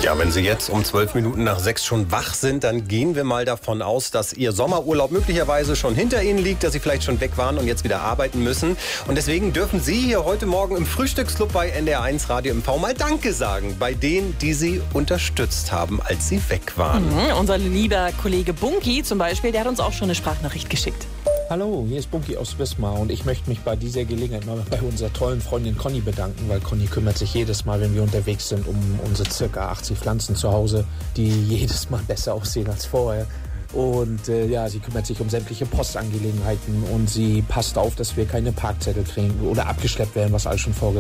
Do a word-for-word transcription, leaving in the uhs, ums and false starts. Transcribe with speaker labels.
Speaker 1: Ja, wenn Sie jetzt um zwölf Minuten nach sechs schon wach sind, dann gehen wir mal davon aus, dass Ihr Sommerurlaub möglicherweise schon hinter Ihnen liegt, dass Sie vielleicht schon weg waren und jetzt wieder arbeiten müssen. Und deswegen dürfen Sie hier heute Morgen im Frühstücksclub bei N D R eins Radio M V mal Danke sagen bei denen, die Sie unterstützt haben, als Sie weg waren.
Speaker 2: Mhm, unser lieber Kollege Bunky zum Beispiel, der hat uns auch schon eine Sprachnachricht geschickt.
Speaker 3: Hallo, hier ist Bunky aus Wismar und ich möchte mich bei dieser Gelegenheit mal bei unserer tollen Freundin Conny bedanken, weil Conny kümmert sich jedes Mal, wenn wir unterwegs sind, um unsere circa achtzig Pflanzen zu Hause, die jedes Mal besser aussehen als vorher. Und äh, ja, sie kümmert sich um sämtliche Postangelegenheiten und sie passt auf, dass wir keine Parkzettel kriegen oder abgeschleppt werden, was alles schon vorgekommen